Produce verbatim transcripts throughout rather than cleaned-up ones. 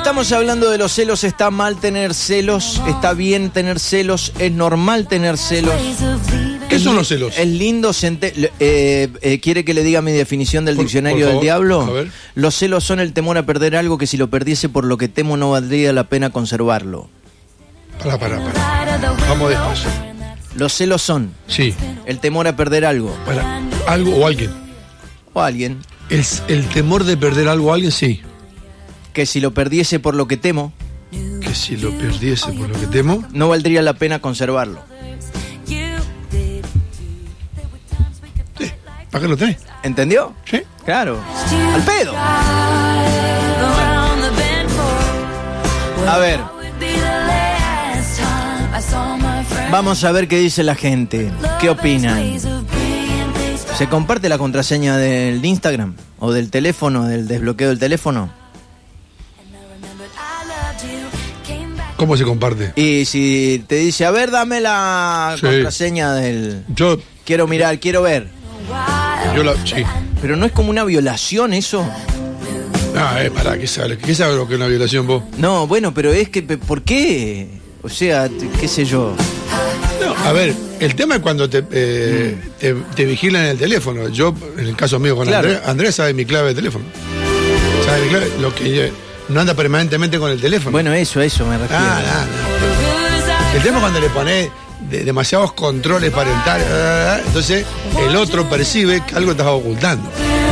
Estamos hablando de los celos. Está mal tener celos, está bien tener celos, es normal tener celos. ¿Qué son los celos? Es lindo sentir. Eh, eh, ¿Quiere que le diga mi definición del por, diccionario por del diablo? A ver. Los celos son el temor a perder algo que si lo perdiese por lo que temo no valdría la pena conservarlo. Pará, pará, pará. Vamos despacio. Los celos son Sí. el temor a perder algo. Para algo o alguien. O alguien. El, el temor de perder algo a alguien, sí. Que si lo perdiese por lo que temo, Que si lo perdiese por lo que temo. no valdría la pena conservarlo. Sí. ¿Para qué lo tenés? ¿Entendió? Sí. Claro. Al pedo. A ver. Vamos a ver qué dice la gente. ¿Qué opinan? ¿Se comparte la contraseña del Instagram? ¿O del teléfono, del desbloqueo del teléfono? ¿Cómo se comparte? Y si te dice, a ver, dame la Sí. contraseña del... Yo, Quiero mirar, quiero ver. yo la. Sí. Pero no es como una violación eso. Ah, eh, pará, ¿qué sabe? ¿Qué sabe lo que es una violación vos? No, bueno, pero es que, ¿por qué? O sea, qué sé yo. No, a ver, el tema es cuando te, eh, mm. te, te vigilan en el teléfono. Yo, en el caso mío con Claro. Andrés, Andrés sabe mi clave de teléfono. Sabe mi clave, lo que yo- no anda permanentemente con el teléfono. Bueno, eso, eso me refiero. Ah, no, no. El tema es cuando le pones de- demasiados controles parentales, ah, entonces el otro percibe que algo estás ocultando.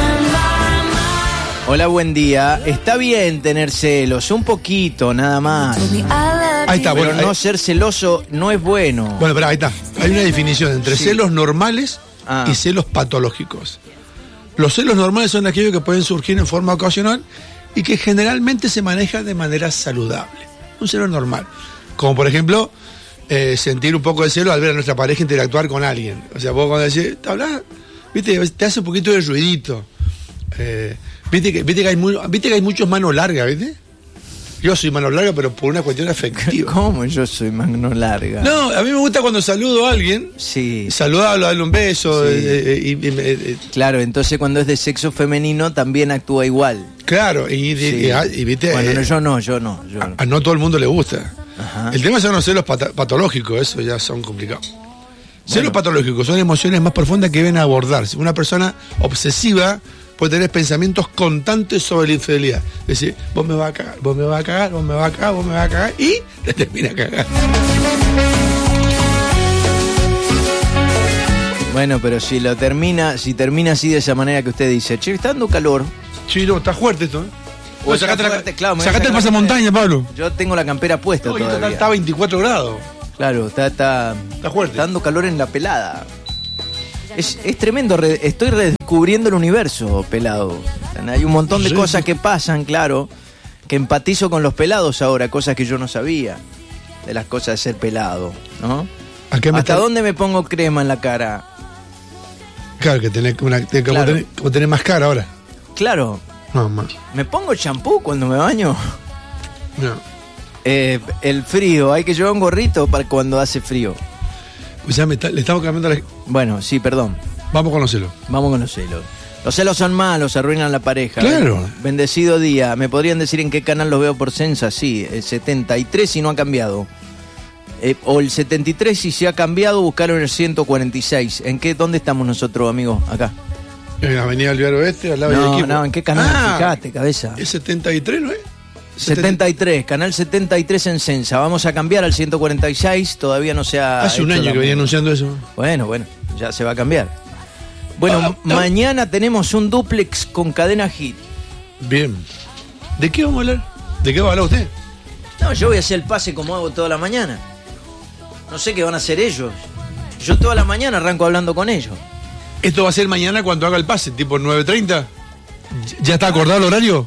Hola, buen día. Está bien tener celos, un poquito, nada más. Ahí está, Pero bueno, no ahí- ser celoso no es bueno. Bueno, pero ahí está. Hay una definición entre Sí. celos normales Ah. y celos patológicos. Los celos normales son aquellos que pueden surgir en forma ocasional y que generalmente se manejan de manera saludable. Un celo normal. Como por ejemplo, eh, sentir un poco de celo al ver a nuestra pareja interactuar con alguien. O sea, vos cuando decís, ¿te hablas? ¿Viste? Te hace un poquito de ruidito. Eh, ¿viste, que, viste, que hay muy, ¿Viste que hay muchos manos largas, viste? Yo soy mano larga, pero por una cuestión afectiva. ¿Cómo yo soy mano larga? No, a mí me gusta cuando saludo a alguien, Sí. saludarlo, darle un beso. Sí. eh, eh, y, y- eh, Claro, entonces cuando es de sexo femenino también actúa igual. claro, y, y- Sí. y- y, viste, Bueno, eh, no, yo no, yo no. Yo no. a no todo el mundo le gusta. Ajá. El tema son los celos pata- patológicos, eso ya son complicados. Celos Bueno. patológicos son emociones más profundas que deben abordarse. Una persona obsesiva puede tener pensamientos constantes sobre la infidelidad. Es decir, vos me vas a cagar, vos me vas a cagar, vos me vas a cagar, vos me vas a cagar, y te termina a cagar. Bueno, pero si lo termina, si termina así de esa manera que usted dice, che, está dando calor. Chino, está fuerte esto, ¿eh? O Vos está sacate, fuerte, la, claro, me voy a sacate el sacar la pasamontaña, Pablo. Yo tengo la campera puesta No, y está, todavía. está a veinticuatro grados. Claro, está, está, Está fuerte. está dando calor en la pelada. Es, es tremendo, re- estoy redescubriendo el universo, pelado. Hay un montón de Sí, cosas sí. que pasan, claro, que empatizo con los pelados ahora, cosas que yo no sabía de las cosas de ser pelado, ¿no? ¿A qué me ¿Hasta está- dónde me pongo crema en la cara? Claro, que tenés, una, te- como, Claro. tenés, como tenés más cara ahora. Claro, No, más. ¿me pongo champú cuando me baño? No. Eh, el frío, hay que llevar un gorrito para cuando hace frío. O sea, me está- le estamos cambiando la... Bueno, sí, perdón. Vamos con los celos. Vamos con los celos. Los celos son malos, arruinan la pareja. Claro. Bendecido día. ¿Me podrían decir en qué canal los veo por Sensa? Sí, el setenta y tres y no ha cambiado. Eh, o el setenta y tres y si ha cambiado, buscaron el ciento cuarenta y seis. ¿En qué? ¿Dónde estamos nosotros, amigos? Acá. En la Avenida Alvear Oeste, al lado del No, equipo. no, ¿en qué canal? Ah, Fíjate, cabeza. ¿Es setenta y tres, no es? setenta y tres, canal setenta y tres en Sensa. Vamos a cambiar al ciento cuarenta y seis, todavía no se ha Hace un hecho año la que venía muda. anunciando eso. Bueno, bueno, ya se va a cambiar. Bueno, Ah, no. mañana tenemos un duplex con cadena hit. Bien. ¿De qué vamos a hablar? ¿De qué va a hablar usted? No, yo voy a hacer el pase como hago toda la mañana. No sé qué van a hacer ellos. Yo toda la mañana arranco hablando con ellos. ¿Esto va a ser mañana cuando haga el pase, tipo nueve treinta? ¿Ya está acordado el horario?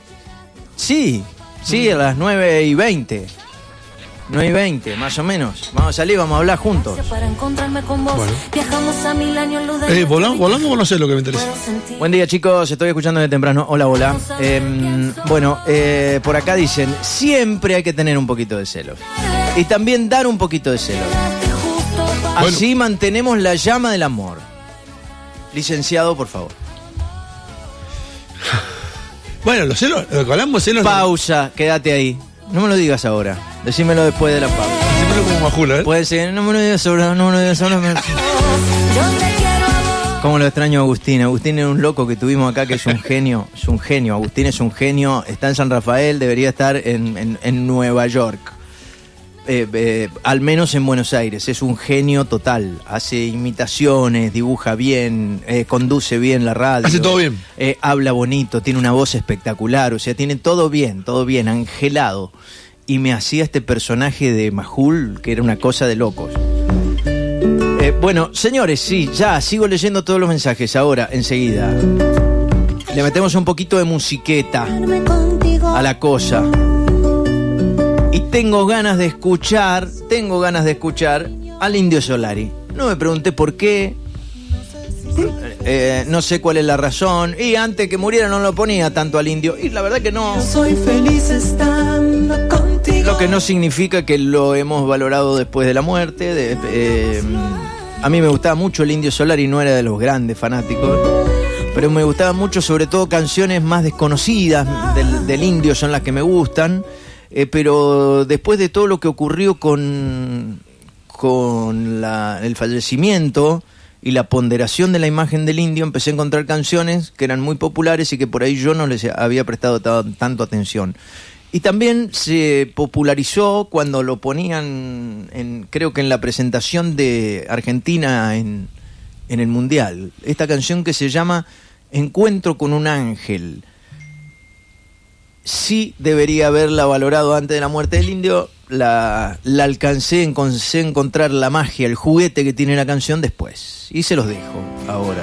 Sí, sí, a las nueve y veinte. nueve y veinte, más o menos. Vamos a salir, vamos a hablar juntos. Para encontrarme con vos, Bueno. viajamos a mil años luz de Eh, ¿volando, volando o no sé lo que me interesa? Buen día, chicos, estoy escuchando de temprano. Hola, hola. Eh, bueno, eh, por acá dicen, siempre hay que tener un poquito de celos. Y también dar un poquito de celos. Así mantenemos la llama del amor. Licenciado, por favor. Bueno, los celos, lo que hablamos celos. Pausa, quédate ahí. No me lo digas ahora. Decímelo después de la pausa. Decímelo como Majula, ¿eh? Puede ser, no me lo digas ahora, no me lo digas ahora. Me... Cómo lo extraño a Agustín. Agustín era un loco que tuvimos acá que es un genio. Es un genio. Agustín es un genio. Está en San Rafael, debería estar en, en, en Nueva York. Eh, eh, al menos en Buenos Aires. Es un genio total. Hace imitaciones, dibuja bien, eh, conduce bien la radio. Hace todo bien. Eh, habla bonito, tiene una voz espectacular. O sea, tiene todo bien, todo bien, angelado. Y me hacía este personaje de Majul que era una cosa de locos. Eh, bueno, señores, sí, ya, sigo leyendo todos los mensajes ahora, enseguida. Le metemos un poquito de musiqueta a la cosa. Y tengo ganas de escuchar, tengo ganas de escuchar al Indio Solari. No me pregunté por qué, eh, no sé cuál es la razón. Y antes que muriera no lo ponía tanto al Indio. Y la verdad que no. Soy feliz estando contigo. Lo que no significa que lo hemos valorado después de la muerte. De, eh, a mí me gustaba mucho el Indio Solari, no era de los grandes fanáticos. Pero me gustaban mucho, sobre todo, canciones más desconocidas del, del Indio son las que me gustan. Eh, pero después de todo lo que ocurrió con, con la, el fallecimiento y la ponderación de la imagen del Indio, empecé a encontrar canciones que eran muy populares y que por ahí yo no les había prestado t- tanto atención. Y también se popularizó cuando lo ponían, en, creo que en la presentación de Argentina en, en el Mundial. Esta canción que se llama Encuentro con un ángel. Sí debería haberla valorado antes de la muerte del Indio. La, la alcancé, encontré encontrar la magia, el juguete que tiene la canción después. Y se los dejo ahora.